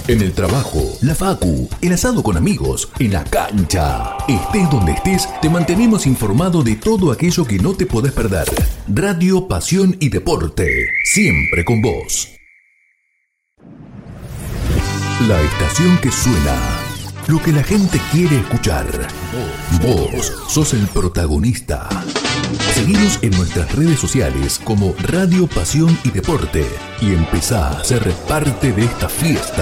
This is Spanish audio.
En el trabajo, la facu, el asado con amigos, en la cancha. Estés donde estés, te mantenemos informado de todo aquello que no te podés perder. Radio, pasión y deporte. Siempre con vos. La estación que suena. Lo que la gente quiere escuchar. Vos sos el protagonista. Seguinos en nuestras redes sociales como Radio, Pasión y Deporte y empezá a ser parte de esta fiesta.